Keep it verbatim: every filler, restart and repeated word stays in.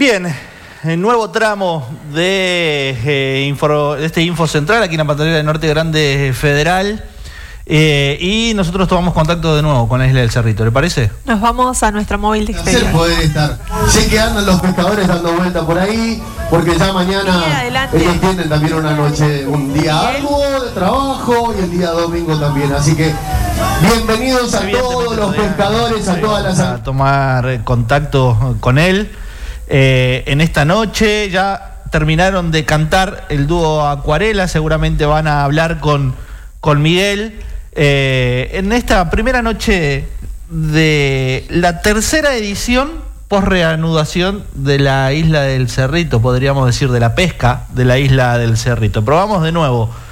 Bien, el nuevo tramo de, eh, info, de este Info Central aquí en la Pantalera del Norte Grande Federal. Eh, y nosotros tomamos contacto de nuevo con la isla del Cerrito, ¿le parece? Nos vamos a nuestra móvil de exterior. Poder estar. Sé que andan los pescadores dando vuelta por ahí, porque ya mañana ellos tienen también una noche, un día arduo de trabajo y el día domingo también. Así que bienvenidos a todos los pescadores, a todas las... A tomar contacto con él eh, en esta noche. Ya terminaron de cantar el dúo Acuarela, seguramente van a hablar con, con Miguel. Eh, en esta primera noche de la tercera edición post reanudación de la isla del Cerrito, podríamos decir de la pesca de la isla del Cerrito. Probamos de nuevo